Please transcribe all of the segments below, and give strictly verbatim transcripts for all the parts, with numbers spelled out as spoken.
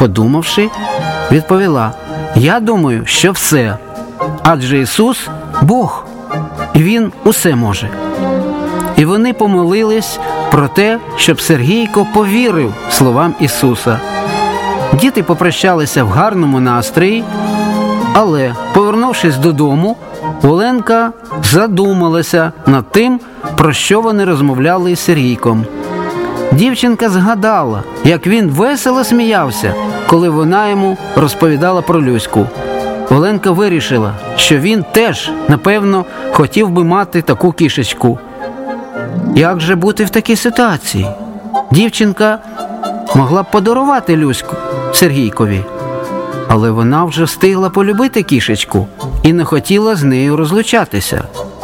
подумавши, відповіла: «Я думаю, що все, адже Ісус – Бог, і Він усе може». І вони помолились про те, щоб Сергійко повірив словам Ісуса. Діти попрощалися в гарному настрої, але, повернувшись додому, Оленка задумалася над тим, про що вони розмовляли із Сергійком. Дівчинка згадала, як він весело сміявся, коли вона йому розповідала про Люську. Оленка вирішила, що він теж, напевно, хотів би мати таку кішечку. Як же бути в такій ситуації? Дівчинка могла б подарувати Люську Сергійкові, але вона вже встигла полюбити кішечку і не хотіла з нею розлучатися.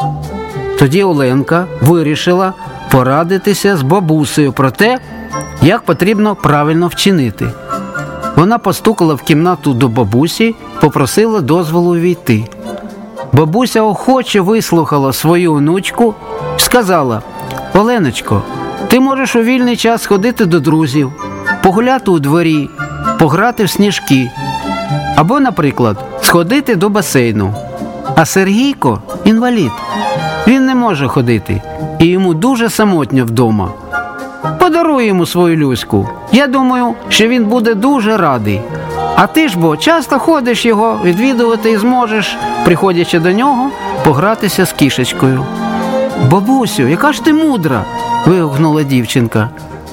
Тоді Оленка вирішила порадитися з бабусею про те, як потрібно правильно вчинити. Вона постукала в кімнату до бабусі, попросила дозволу увійти. Бабуся охоче вислухала свою онучку і сказала: «Оленочко, ти можеш у вільний час ходити до друзів, погуляти у дворі, пограти в сніжки, або, наприклад, сходити до басейну. А Сергійко – інвалід. Він не може ходити, і йому дуже самотньо вдома. Подаруй йому свою Люську. Я думаю, що він буде дуже радий. А ти ж бо часто ходиш його відвідувати і зможеш, приходячи до нього, погратися з кішечкою». «Бабусю, яка ж ти мудра!» – вигукнула дівчинка.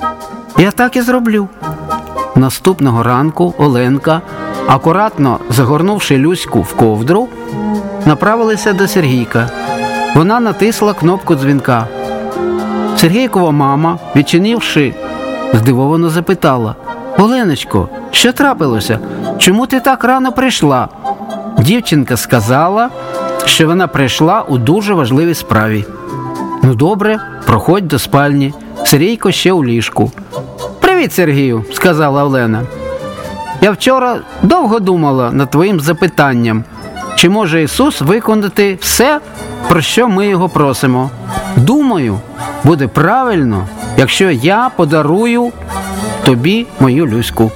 «Я так і зроблю». Наступного ранку Оленка, акуратно загорнувши Люську в ковдру, направилася до Сергійка. Вона натисла кнопку дзвінка. Сергійкова мама, відчинивши, здивовано запитала: «Оленочко, що трапилося? Чому ти так рано прийшла?» Дівчинка сказала, що вона прийшла у дуже важливій справі. «Ну добре, проходь до спальні. Сергійко ще у ліжку». «Привіт, Сергію», – сказала Олена. «Я вчора довго думала над твоїм запитанням, чи може Ісус виконати все, про що ми його просимо. Думаю, буде правильно, якщо я подарую тобі мою Люську».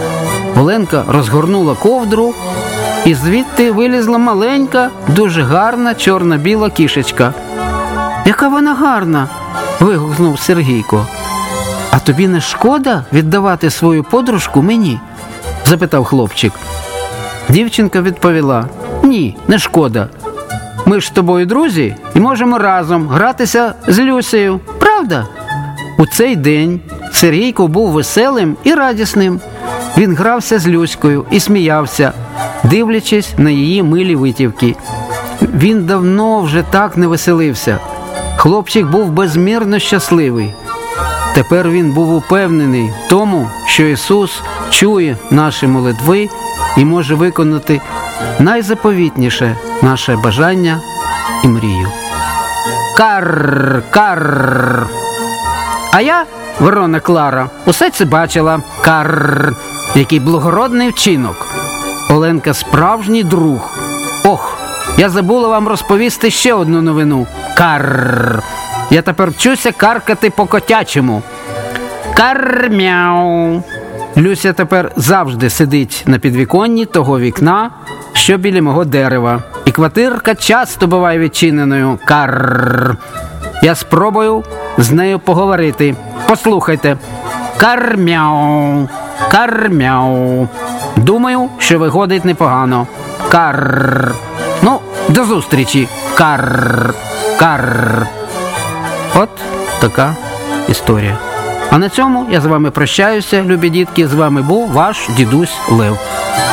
Оленка розгорнула ковдру, і звідти вилізла маленька, дуже гарна чорно-біла кішечка. «Яка вона гарна!» – вигукнув Сергійко. «А тобі не шкода віддавати свою подружку мені?» – запитав хлопчик. Дівчинка відповіла: «Ні, не шкода. Ми ж з тобою друзі і можемо разом гратися з Люсею, правда?» У цей день Сергійко був веселим і радісним. Він грався з Люською і сміявся, дивлячись на її милі витівки. Він давно вже так не веселився. Хлопчик був безмірно щасливий. Тепер він був упевнений в тому, що Ісус чує наші молитви і може виконати найзаповітніше наше бажання і мрію. Карр, карр. А я, Ворона Клара, усе це бачила. Карр. Який благородний вчинок. Оленка справжній друг. Ох, я забула вам розповісти ще одну новину. Карр. Я тепер вчуся каркати по-котячому. Карр-мяу. Люся тепер завжди сидить на підвіконні того вікна, що біля мого дерева. І квартирка часто буває відчиненою. Карр. Я спробую з нею поговорити. Послухайте. Карр-мяу. Карр-мяу. Думаю, що виходить непогано. Карр. Ну, до зустрічі. Карр. Карр. От така історія. А на цьому я з вами прощаюся, любі дітки. З вами був ваш дідусь Лев.